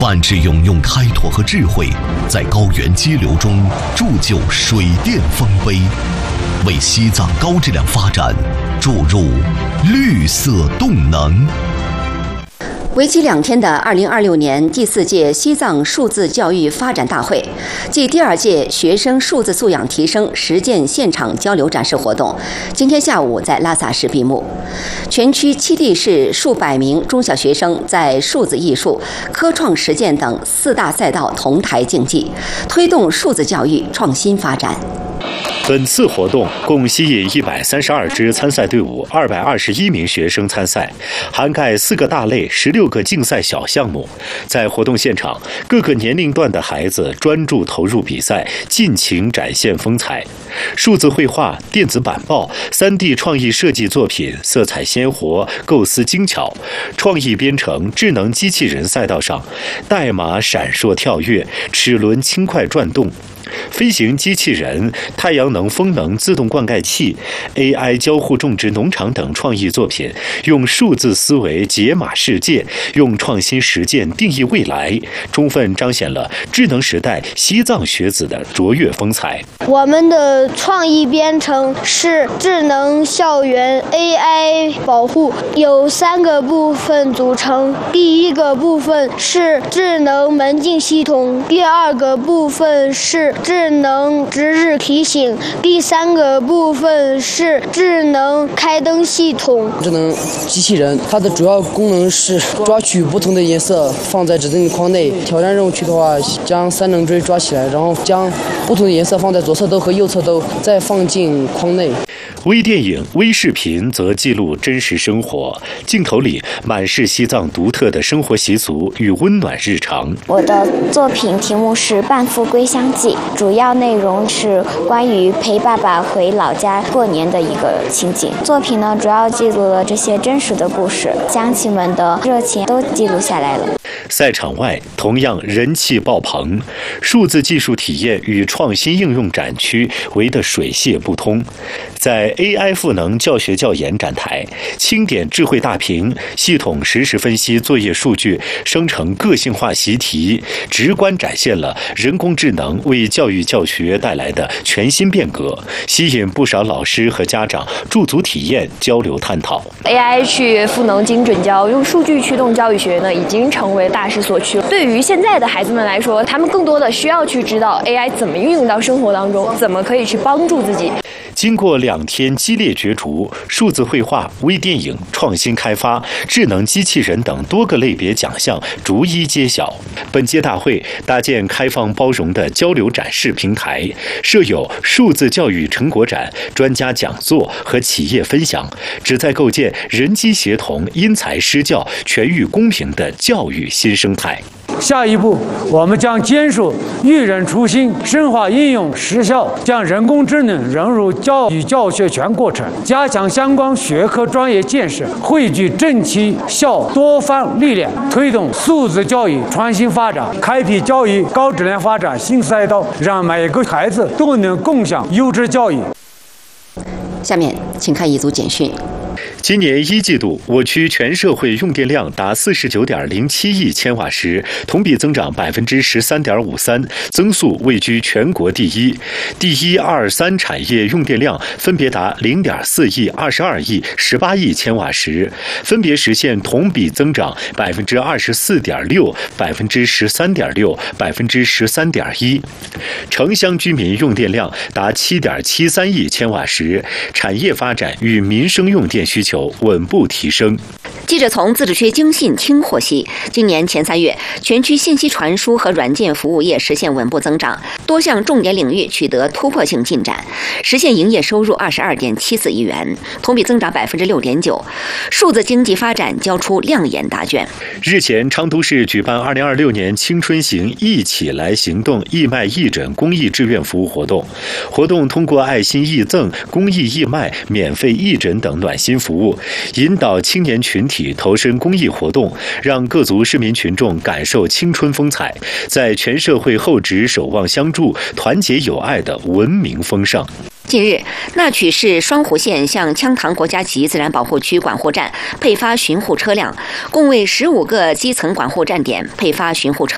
万智勇用开拓和智慧，在高原激流中铸就水电丰碑，为西藏高质量发展注入绿色动能。 为期2天的2026年第4届西藏数字教育发展大会暨第2届学生数字素养提升实践现场交流展示活动，今天下午在拉萨市闭幕。全区7地市数百名中小学生在数字艺术、科创实践等4大赛道同台竞技，推动数字教育创新发展。 本次活动共吸引132支参赛队伍，221名学生参赛，涵盖4个大类、16个竞赛小项目。在活动现场，各个年龄段的孩子专注投入比赛，尽情展现风采。数字绘画、电子板报、3D 创意设计作品色彩鲜活，构思精巧。创意编程、智能机器人赛道上，代码闪烁跳跃，齿轮轻快转动。飞行机器人、太阳能风能自动灌溉器、AI 交互种植农场等创意作品，用数字思维解码世界，用创新实践定义未来，充分彰显了智能时代西藏学子的卓越风采。 我们的创意编程是智能校园 AI 保护，由3个部分组成。第一个部分是智能门禁系统，第2个部分是智能值日提醒，第3个部分是智能开灯系统。 智能机器人它的主要功能是抓取不同的颜色放在指定框内。挑战任务区的话，将3棱锥抓起来，然后将不同的颜色放在左侧兜和右侧兜，再放进框内。 微电影、微视频则记录真实生活，镜头里满是西藏独特的生活习俗与温暖日常。 我的作品题目是《半副归乡记》，主要内容是关于陪爸爸回老家过年的一个情景。作品呢，主要记录了这些真实的故事，乡亲们的热情都记录下来了。 赛场外同样人气爆棚，数字技术体验与创新应用展区围得水泄不通。在 AI 赋能教学教研展台，清点智慧大屏，系统实时分析作业数据，生成个性化习题，直观展现了人工智能为教育教学带来的全新变革，吸引不少老师和家长驻足体验、交流探讨。 AI 去赋能精准教，用数据驱动教育学呢，已经成为大势所趋。对于现在的孩子们来说，他们更多的需要去知道 AI 怎么运用到生活当中，怎么可以去帮助自己。 经过2天激烈角逐，数字绘画、微电影、创新开发、智能机器人等多个类别奖项逐一揭晓。本届大会搭建开放包容的交流展示平台，设有数字教育成果展、专家讲座和企业分享，旨在构建人机协同、因材施教、全域公平的教育新生态。 下一步，我们将坚守育人初心，深化应用实效，将人工智能融入教育教学全过程，加强相关学科专业建设，汇聚正气校多方力量，推动数字教育创新发展，开辟教育高质量发展新赛道，让每个孩子都能共享优质教育。 下面请看一组简讯。 今年1季度，我区全社会用电量达49.07亿千瓦时，同比增长13.53%，增速位居全国第一。第1、2、3产业用电量分别达0.4亿、22亿、18亿千瓦时，分别实现同比增长24.6%、13.6%、13.1%。城乡居民用电量达7.73亿千瓦时，产业发展与民生用电需求稳步提升。 记者从自治区经信厅获悉，今年前3月，全区信息传输和软件服务业实现稳步增长，多项重点领域取得突破性进展，实现营业收入22.74亿元，同比增长6.9%，数字经济发展交出亮眼答卷。 日前，昌都市举办2026年青春行一起来行动义卖义诊公益志愿服务活动，活动通过爱心义赠、公益义卖、免费义诊等暖心服务，引导青年群体投身公益活动，让各族市民群众感受青春风采，在全社会厚植守望相助、团结友爱的文明风尚。 近日，那曲市双湖县向羌塘国家级自然保护区管护站配发巡护车辆，共为15个基层管护站点配发巡护车